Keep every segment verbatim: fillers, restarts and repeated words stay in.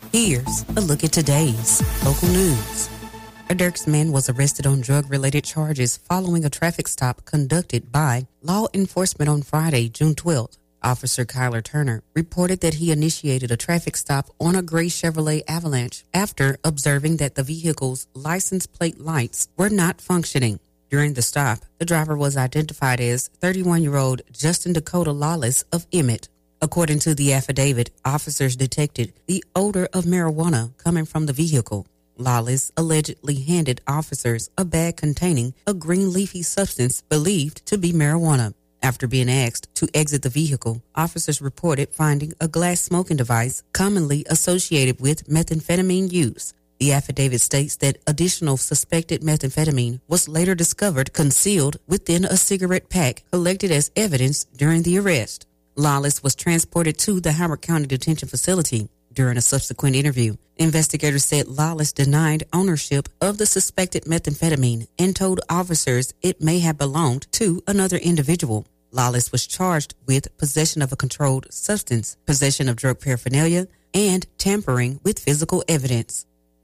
Here's a look at today's local news. A Dirksman was arrested on drug-related charges following a traffic stop conducted by law enforcement on Friday, June twelfth. Officer Kyler Turner reported that he initiated a traffic stop on a gray Chevrolet Avalanche after observing that the vehicle's license plate lights were not functioning. During the stop, the driver was identified as thirty-one-year-old Justin Dakota Lawless of Emmett. According to the affidavit, officers detected the odor of marijuana coming from the vehicle. Lawless allegedly handed officers a bag containing a green leafy substance believed to be marijuana. After being asked to exit the vehicle, officers reported finding a glass smoking device commonly associated with methamphetamine use. The affidavit states that additional suspected methamphetamine was later discovered concealed within a cigarette pack collected as evidence during the arrest. Lawless was transported to the Howard County Detention Facility. During a subsequent interview, investigators said Lawless denied ownership of the suspected methamphetamine and told officers it may have belonged to another individual. Lawless was charged with possession of a controlled substance, possession of drug paraphernalia, and tampering with physical evidence.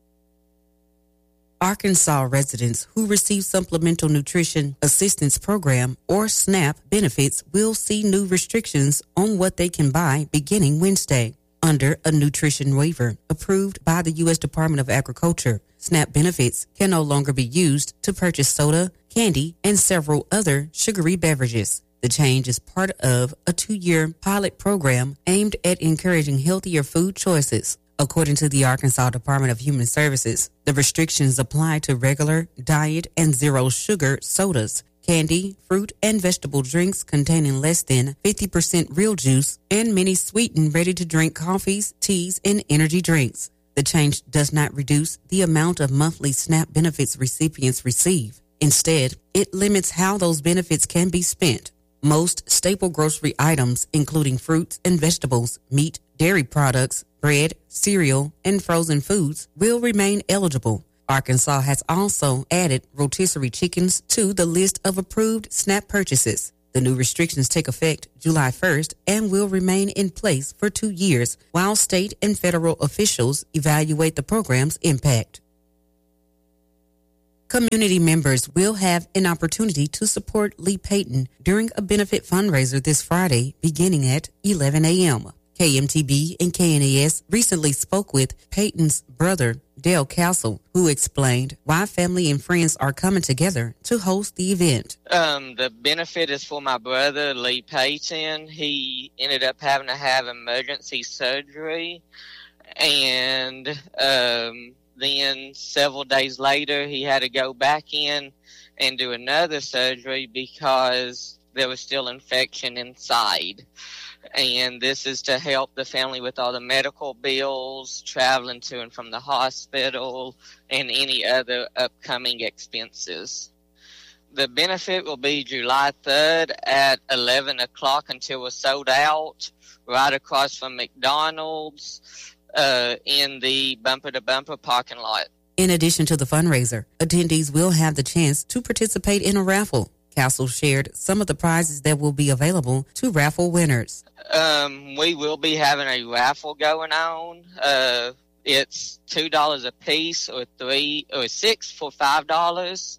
Arkansas residents who receive Supplemental Nutrition Assistance Program or SNAP benefits will see new restrictions on what they can buy beginning Wednesday. Under a nutrition waiver approved by the U S Department of Agriculture, SNAP benefits can no longer be used to purchase soda, candy, and several other sugary beverages. The change is part of a two-year pilot program aimed at encouraging healthier food choices. According to the Arkansas Department of Human Services, the restrictions apply to regular, diet, and zero-sugar sodas, candy, fruit, and vegetable drinks containing less than fifty percent real juice, and many sweetened ready-to-drink coffees, teas, and energy drinks. The change does not reduce the amount of monthly SNAP benefits recipients receive. Instead, it limits how those benefits can be spent. Most staple grocery items, including fruits and vegetables, meat, dairy products, bread, cereal, and frozen foods, will remain eligible. Arkansas has also added rotisserie chickens to the list of approved SNAP purchases. The new restrictions take effect July first and will remain in place for two years while state and federal officials evaluate the program's impact. Community members will have an opportunity to support Lee Payton during a benefit fundraiser this Friday beginning at eleven a.m. K M T B and K N A S recently spoke with Payton's brother, Dale Castle, who explained why family and friends are coming together to host the event. Um, the benefit is for my brother, Lee Payton. He ended up having to have emergency surgery, and um, then several days later, he had to go back in and do another surgery because there was still infection inside. And this is to help the family with all the medical bills, traveling to and from the hospital, and any other upcoming expenses. The benefit will be July third at eleven o'clock until we're sold out, right across from McDonald's uh, in the Bumper to Bumper parking lot. In addition to the fundraiser, attendees will have the chance to participate in a raffle. Castle shared some of the prizes that will be available to raffle winners. Um, we will be having a raffle going on. Uh, it's two dollars a piece, or three or six for five dollars,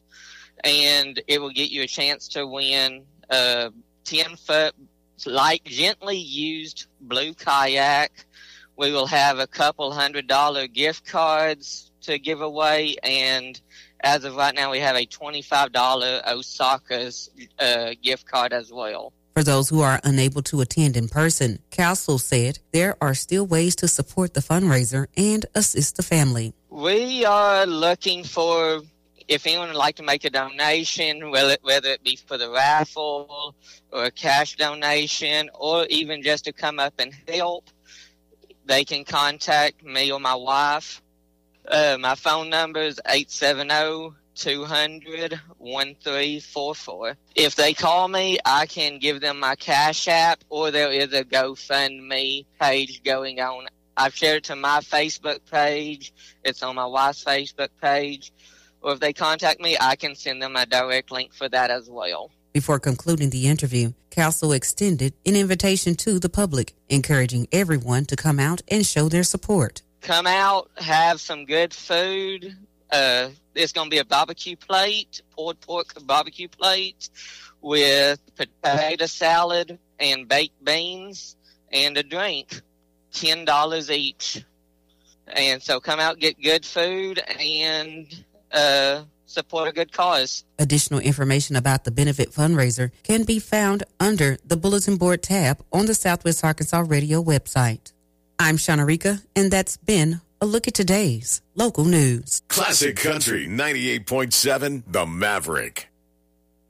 and it will get you a chance to win a ten foot light, gently used blue kayak. We will have a couple hundred dollar gift cards to give away, and as of right now, we have a twenty-five dollars Osaka's uh, gift card as well. For those who are unable to attend in person, Castle said there are still ways to support the fundraiser and assist the family. We are looking for, if anyone would like to make a donation, whether it be for the raffle or a cash donation, or even just to come up and help, they can contact me or my wife. Uh, my phone number is eight seven zero, two hundred, thirteen forty-four. If they call me, I can give them my Cash App, or there is a GoFundMe page going on. I've shared it to my Facebook page. It's on my wife's Facebook page. Or if they contact me, I can send them a direct link for that as well. Before concluding the interview, Castle extended an invitation to the public, encouraging everyone to come out and show their support. come out, have some good food. Uh, it's going to be a barbecue plate, pulled pork barbecue plate with potato salad and baked beans and a drink, ten dollars each. And so come out, get good food, and uh, support a good cause. Additional information about the benefit fundraiser can be found under the Bulletin Board tab on the Southwest Arkansas Radio website. I'm Shanarika, and that's been a look at today's local news. Classic Country ninety-eight point seven, The Maverick.